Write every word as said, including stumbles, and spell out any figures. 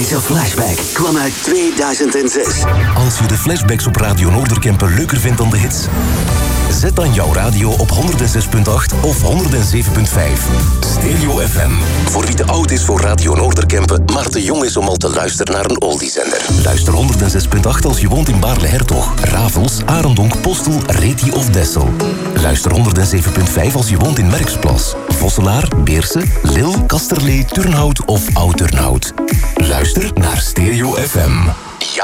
Deze flashback kwam uit tweeduizend zes. Als je de flashbacks op Radio Noorderkempen leuker vindt dan de hits, zet dan jouw radio op honderdzes komma acht of honderdzeven komma vijf. Stereo F M. Voor wie te oud is voor Radio Noorderkempen, maar te jong is om al te luisteren naar een oldiezender. Luister honderdzes komma acht als je woont in Baarle-Hertog, Ravels, Arendonk, Postel, Reti of Dessel. Luister honderdzeven komma vijf als je woont in Merksplas, Vosselaar, Beerse, Lil, Kasterlee, Turnhout of Oud-Turnhout. Luister naar Stereo F M.